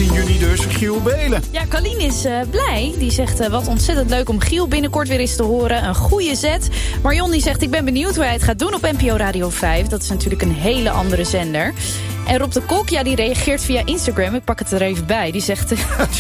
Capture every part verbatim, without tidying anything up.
achttien juni dus, Giel Belen. Ja, Colleen is uh, blij. Die zegt, uh, wat ontzettend leuk om Giel binnenkort weer eens te horen. Een goede zet. Marion die zegt, ik ben benieuwd hoe hij het gaat doen op N P O Radio vijf. Dat is natuurlijk een hele andere zender. En Rob de Kok, ja, die reageert via Instagram. Ik pak het er even bij. Die zegt,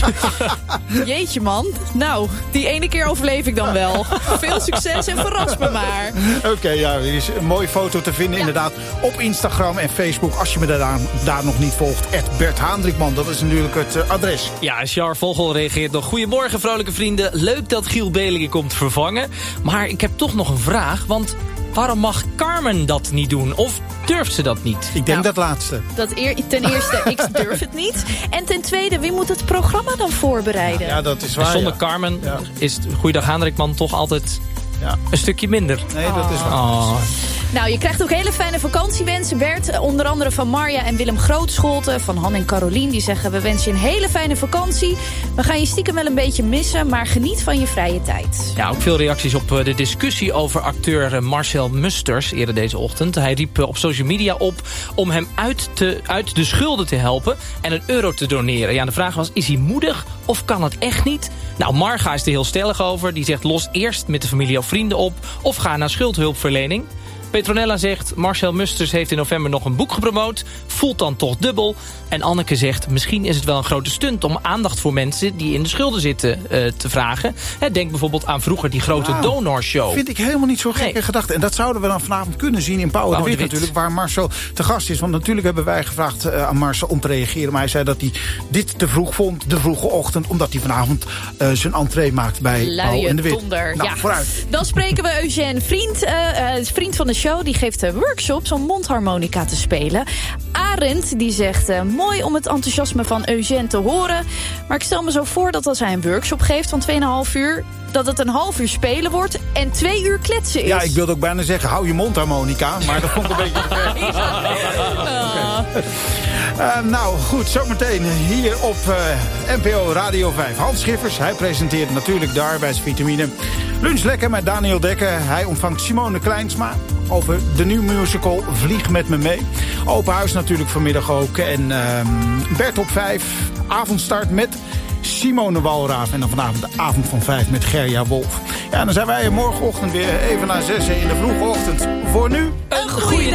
jeetje man. Nou, die ene keer overleef ik dan wel. Veel succes en verras me maar. Oké, okay, ja, er is een mooie foto te vinden, ja. Inderdaad, op Instagram en Facebook. Als je me daar, daar nog niet volgt, at Bert Haandrikman. Dat is natuurlijk het uh, adres. Ja, Char Vogel reageert nog. Goedemorgen, vrolijke vrienden. Leuk dat Giel Belen komt vervangen. Maar ik heb toch nog een vraag, want waarom mag Carmen dat niet doen? Of durft ze dat niet? Ik denk nou, dat laatste. Dat eer, ten eerste, ik durf het niet. En ten tweede, wie moet het programma dan voorbereiden? Ja, dat is waar. En zonder ja. Carmen ja. is Goeiedag Haandrikman toch altijd ja. een stukje minder. Nee, dat oh. is waar. Oh. Nou, je krijgt ook hele fijne vakantiewensen, Bert. Onder andere van Marja en Willem Grootscholten, van Han en Carolien. Die zeggen, we wensen je een hele fijne vakantie. We gaan je stiekem wel een beetje missen, maar geniet van je vrije tijd. Ja, ook veel reacties op de discussie over acteur Marcel Musters eerder deze ochtend. Hij riep op social media op om hem uit, te, uit de schulden te helpen en een euro te doneren. Ja, de vraag was, is hij moedig of kan het echt niet? Nou, Marga is er heel stellig over. Die zegt, los eerst met de familie of vrienden op of ga naar schuldhulpverlening. Petronella zegt, Marcel Musters heeft in november nog een boek gepromoot. Voelt dan toch dubbel. En Anneke zegt, misschien is het wel een grote stunt om aandacht voor mensen die in de schulden zitten uh, te vragen. He, denk bijvoorbeeld aan vroeger die grote nou, donorshow. Vind ik helemaal niet zo gekke nee. gedachte. En dat zouden we dan vanavond kunnen zien in Pauw en de Wit natuurlijk, waar Marcel te gast is. Want natuurlijk hebben wij gevraagd uh, aan Marcel om te reageren. Maar hij zei dat hij dit te vroeg vond, de vroege ochtend, omdat hij vanavond uh, zijn entree maakt bij Pauw en de Wit. Donder, nou, ja. Vooruit. Dan spreken we Eugène Vriend, uh, uh, vriend van de show. Die geeft uh, workshops om mondharmonica te spelen. Arend die zegt, uh, mooi om het enthousiasme van Eugène te horen. Maar ik stel me zo voor dat als hij een workshop geeft van twee komma vijf uur... dat het een half uur spelen wordt en twee uur kletsen is. Ja, ik wilde ook bijna zeggen, hou je mondharmonica. Maar dat vond ik een beetje te ver. Ja. Okay. Uh, nou, goed, zometeen hier op uh, N P O Radio vijf. Hans Schiffers, hij presenteert natuurlijk de arbeidsvitamine. Lunch lekker met Daniel Dekker. Hij ontvangt Simone Kleinsma over de nieuwe musical Vlieg met me mee. Open huis natuurlijk vanmiddag ook. En uh, Bert op vijf, avondstart met Simone Walraaf. En dan vanavond de avond van vijf met Gerja Wolf. Ja, dan zijn wij morgenochtend weer even na zes in de vroege ochtend. Voor nu, een goede